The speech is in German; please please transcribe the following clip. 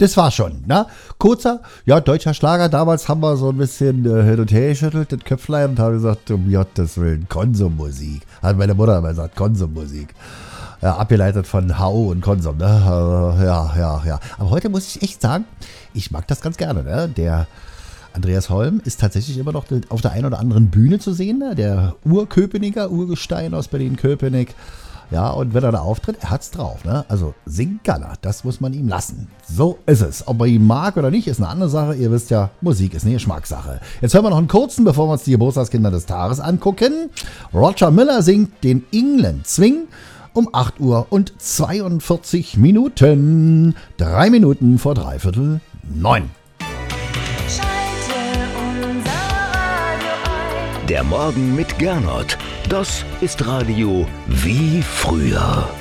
Das war schon, ne? Kurzer, ja, deutscher Schlager. Damals haben wir so ein bisschen hin und her geschüttelt, das Köpflein, und haben gesagt, um Gottes Willen, Konsummusik. Hat meine Mutter immer gesagt, Konsummusik. Ja, abgeleitet von HO und Konsum, ne? Ja. Aber heute muss ich echt sagen, ich mag das ganz gerne, ne? Der Andreas Holm ist tatsächlich immer noch auf der einen oder anderen Bühne zu sehen, ne? Der Urköpenicker, Urgestein aus Berlin-Köpenick. Ja, und wenn er da auftritt, er hat's drauf, ne? Also singt Galler, das muss man ihm lassen. So ist es. Ob er ihn mag oder nicht, ist eine andere Sache. Ihr wisst ja, Musik ist eine Geschmackssache. Jetzt hören wir noch einen kurzen, bevor wir uns die Geburtstagskinder des Tages angucken. Roger Miller singt den England Swing um 8 Uhr und 42 Minuten. 3 Minuten vor 8:45. Der Morgen mit Gernot. Das ist Radio wie früher.